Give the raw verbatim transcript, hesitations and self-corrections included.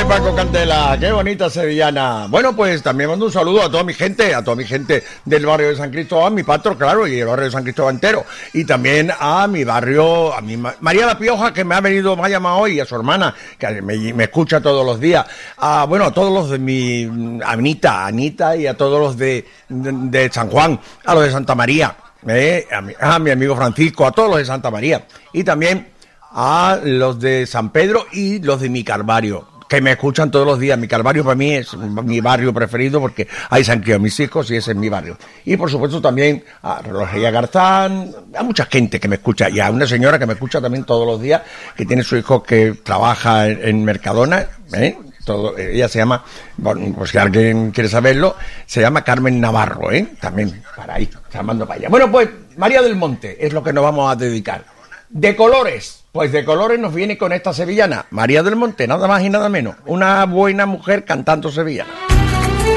de Paco Cantela, qué bonita sevillana. Bueno, pues también mando un saludo a toda mi gente, a toda mi gente del barrio de San Cristóbal, mi patro, claro, y el barrio de San Cristóbal entero. Y también a mi barrio, a mi María La Pioja, que me ha venido, me ha llamado hoy, y a su hermana, que me, me escucha todos los días. A, bueno, a todos los de mi Anita, Anita, y a todos los de, de, de San Juan, a los de Santa María, eh, a, mi, a mi amigo Francisco, a todos los de Santa María. Y también a los de San Pedro y los de mi Calvario, que me escuchan todos los días. Mi Calvario para mí es mi barrio preferido porque ahí se han criado mis hijos y ese es mi barrio. Y por supuesto también a Relojería Garzán, a mucha gente que me escucha, y a una señora que me escucha también todos los días, que tiene su hijo que trabaja en, en Mercadona, ¿eh? Todo, ella se llama, bueno, pues si alguien quiere saberlo, se llama Carmen Navarro, ¿eh? También para ahí, llamando para allá. Bueno, pues María del Monte es lo que nos vamos a dedicar. De colores, pues de colores nos viene con esta sevillana, María del Monte, nada más y nada menos, una buena mujer cantando sevillana.